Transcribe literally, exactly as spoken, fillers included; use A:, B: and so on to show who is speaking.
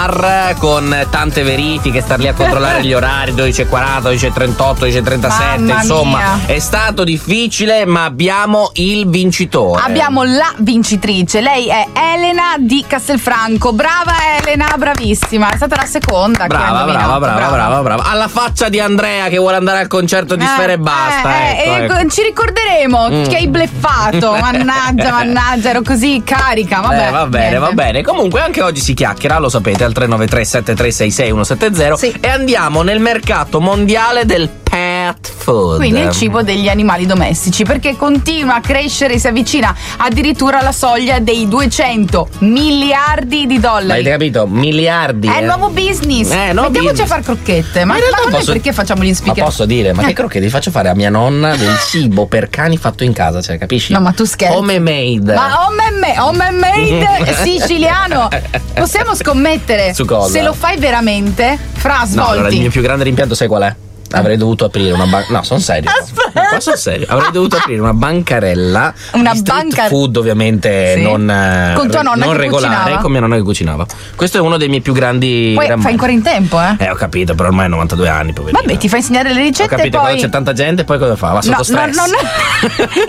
A: bar con tante verifiche, star lì a controllare gli orari, dodici e quaranta, dodici e trentotto, dodici e trentasette,
B: Mamma
A: insomma
B: mia.
A: è stato difficile, ma abbiamo il vincitore.
B: Abbiamo la vincitrice, lei è Elena di Castelfranco. Brava Elena, bravissima, è stata la seconda.
A: Brava,
B: che ha
A: brava,
B: indovinato.
A: brava, brava, brava. Alla faccia di Andrea che vuole andare al concerto di
B: Eh,
A: Sfera e Basta.
B: eh,
A: ecco,
B: eh,
A: ecco.
B: Ci ricorderemo
A: Mm.
B: che hai bleffato. Mannaggia, mannaggia, ero così carica. Vabbè,
A: Eh, va bene,
B: niente.
A: va bene. Comunque anche oggi si chiacchiera, lo sapete, al tre nove tre sette tre sei sei uno sette zero.
B: Sì.
A: E andiamo nel mercato mondiale del pet food.
B: Quindi il cibo degli animali domestici, perché continua a crescere e si avvicina addirittura alla soglia dei duecento miliardi di dollari.
A: Avete capito? Miliardi.
B: È
A: eh.
B: il nuovo business.
A: Eh, nuovo
B: Mettiamoci
A: business.
B: a far crocchette. Ma,
A: Ma in realtà
B: ma noi
A: posso-
B: perché facciamo gli
A: Ma
B: speaker?
A: posso dire, ma
B: Eh.
A: che crocchette faccio fare a mia nonna del cibo per cani fatto in casa, cioè, capisci?
B: No, ma tu scherzi.
A: Home made.
B: Ma home, home made siciliano. Possiamo scommettere
A: Su cosa?
B: se lo fai veramente fra
A: No,
B: svolti.
A: allora il mio più grande rimpianto sai qual è? Avrei dovuto aprire una banca. No, sono serio.
B: Aspetta.
A: Ma sono serio. Avrei dovuto aprire una bancarella.
B: Una
A: di street
B: banca-
A: food, ovviamente,
B: Sì.
A: non, eh,
B: Con tua nonna
A: non
B: che
A: regolare,
B: cucinava?
A: con mia nonna che cucinava. Questo è uno dei miei più grandi.
B: Poi
A: rammarici.
B: fai ancora in tempo, eh?
A: Eh, ho capito, però ormai ho novantadue anni, poverina.
B: Vabbè, ti fa insegnare le
A: Ho
B: ricette e
A: capito,
B: poi
A: quando c'è tanta gente, poi cosa fa? Va sotto
B: no,
A: stress.
B: no, non